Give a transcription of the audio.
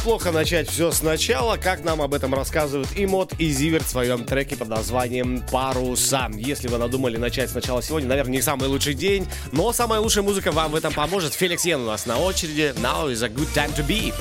Плохо начать все сначала, как нам об этом рассказывают и Мод, и Зиверт в своем треке под названием «Паруса». Если вы надумали начать сначала сегодня, наверное, не самый лучший день, но самая лучшая музыка вам в этом поможет. Феликс Йен у нас на очереди. Now is a good time to be.